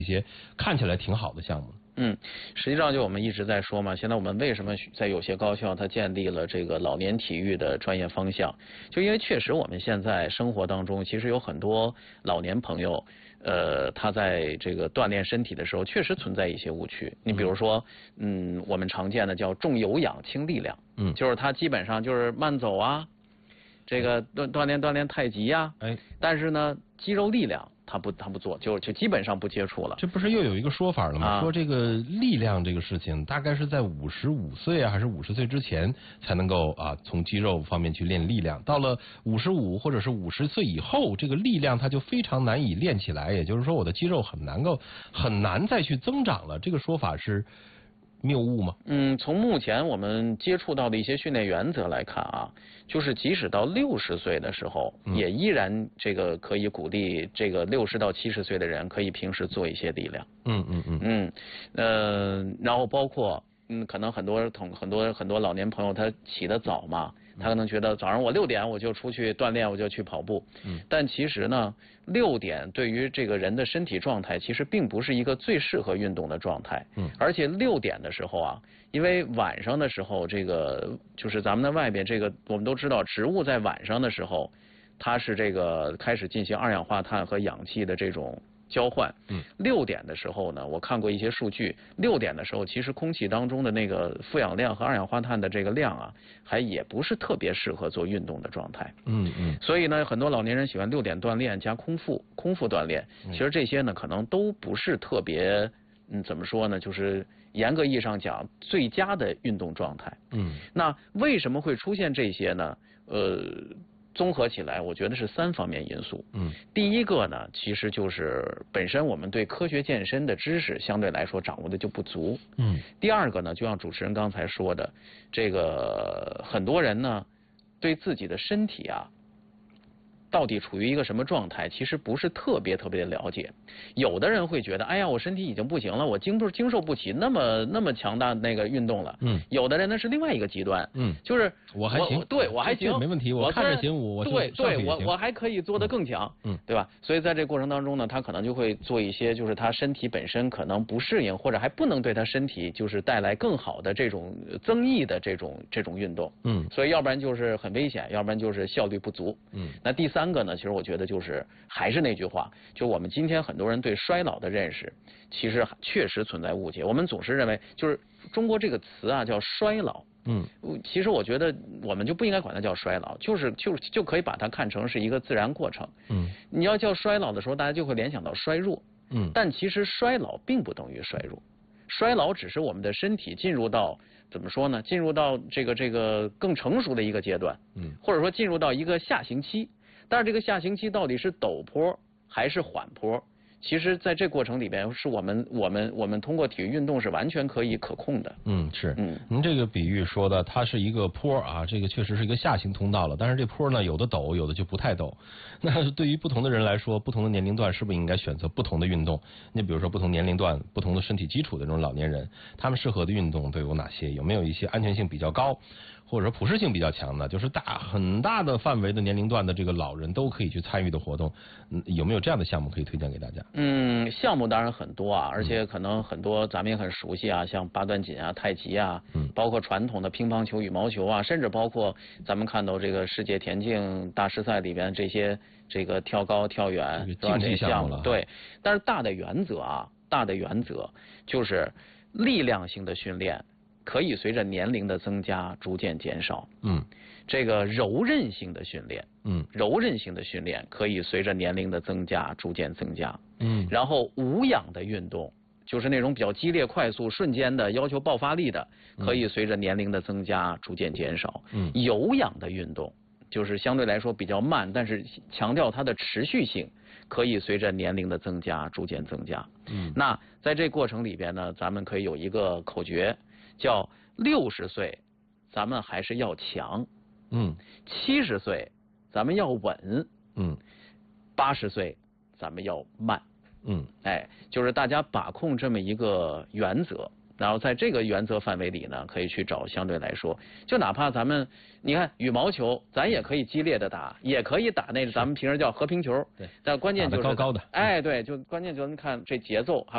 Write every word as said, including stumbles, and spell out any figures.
一些看起来挺好的项目？ 嗯，实际上就我们一直在说嘛，现在我们为什么在有些高校它建立了这个老年体育的专业方向，就因为确实我们现在生活当中其实有很多老年朋友，呃，他在这个锻炼身体的时候确实存在一些误区。你比如说，嗯，我们常见的叫重有氧轻力量，嗯，就是他基本上就是慢走啊，这个锻锻炼锻炼太极呀，哎，但是呢，肌肉力量。他不，他不做，就就基本上不接触了。 这不是又有一个说法了吗？啊、说这个力量这个事情，大概是在五十五岁啊，还是五十岁之前才能够啊，从肌肉方面去练力量。到了五十五或者是五十岁以后，这个力量它就非常难以练起来。也就是说，我的肌肉很难够很难再去增长了。这个说法是谬误吗？ 嗯，从目前我们接触到的一些训练原则来看啊，就是即使到六十岁的时候，嗯、也依然这个可以鼓励这个六十到七十岁的人可以平时做一些力量。 嗯嗯嗯嗯，呃，然后包括嗯，可能很多同很多很多老年朋友他起得早嘛。他可能觉得早上我六点我就出去锻炼，我就去跑步。嗯，但其实呢，六点对于这个人的身体状态，其实并不是一个最适合运动的状态。嗯，而且六点的时候啊，因为晚上的时候，这个就是咱们的外边这个，我们都知道，植物在晚上的时候，它是这个开始进行二氧化碳和氧气的这种交换。嗯，六点的时候呢，我看过一些数据，六点的时候，其实空气当中的那个负氧量和二氧化碳的这个量啊，还也不是特别适合做运动的状态。嗯嗯。所以呢，很多老年人喜欢六点锻炼加空腹空腹锻炼，其实这些呢，可能都不是特别，嗯，怎么说呢，就是严格意义上讲最佳的运动状态。嗯。那为什么会出现这些呢？呃。综合起来，我觉得是三方面因素。嗯，第一个呢，其实就是本身我们对科学健身的知识相对来说掌握的就不足。嗯，第二个呢，就像主持人刚才说的，这个很多人呢，对自己的身体啊，到底处于一个什么状态，其实不是特别特别的了解。有的人会觉得，哎呀，我身体已经不行了，我经不经受不起那么那么强大的那个运动了。嗯。有的人呢是另外一个极端。嗯。就是我还行， 对我还行， 没问题，我看着行，我对对，我我还可以做得更强。嗯。对吧？所以在这过程当中呢，他可能就会做一些，就是他身体本身可能不适应，或者还不能对他身体就是带来更好的这种增益的这种这种运动。嗯。所以要不然就是很危险，要不然就是效率不足。嗯。那第三。三个呢，其实我觉得就是还是那句话，就我们今天很多人对衰老的认识，其实确实存在误解。我们总是认为，就是中国这个词啊叫衰老，嗯，其实我觉得我们就不应该管它叫衰老，就是就就可以把它看成是一个自然过程。嗯，你要叫衰老的时候，大家就会联想到衰弱。嗯，但其实衰老并不等于衰弱，衰老只是我们的身体进入到。怎么说呢？进入到这个这个更成熟的一个阶段，嗯，或者说进入到一个下行期。但是这个下行期到底是陡坡还是缓坡？其实在这过程里边，是我们我们我们通过体育运动是完全可以可控的。 嗯，是。嗯，您这个比喻说的，它是一个坡啊，这个确实是一个下行通道了。但是这坡呢，有的陡，有的就不太陡。那对于不同的人来说，不同的年龄段是不是应该选择不同的运动？你比如说不同年龄段、不同的身体基础的这种老年人，他们适合的运动都有哪些？有没有一些安全性比较高？或者说普适性比较强的，就是大很大的范围的年龄段的这个老人都可以去参与的活动，嗯，有没有这样的项目可以推荐给大家？ 嗯，项目当然很多啊，而且可能很多咱们也很熟悉啊，像八段锦啊、太极啊，嗯，包括传统的乒乓球、羽毛球啊，甚至包括咱们看到这个世界田径大师赛里边这些这个跳高、跳远是吧？这些项目对，但是大的原则啊，大的原则就是力量性的训练。可以随着年龄的增加逐渐减少。嗯，这个柔韧性的训练，嗯，柔韧性的训练可以随着年龄的增加逐渐增加。嗯，然后无氧的运动，就是那种比较激烈、快速、瞬间的要求爆发力的，可以随着年龄的增加逐渐减少。嗯，有氧的运动，就是相对来说比较慢，但是强调它的持续性，可以随着年龄的增加逐渐增加。嗯，那在这过程里边呢，咱们可以有一个口诀。叫六十岁，咱们还是要强，嗯，七十岁咱们要稳，嗯，八十岁咱们要慢，嗯，哎，就是大家把控这么一个原则，然后在这个原则范围里呢，可以去找相对来说，就哪怕咱们你看羽毛球，咱也可以激烈的打，也可以打那咱们平时叫和平球，对，但关键就是高高的， 哎，对，就关键就是看这节奏。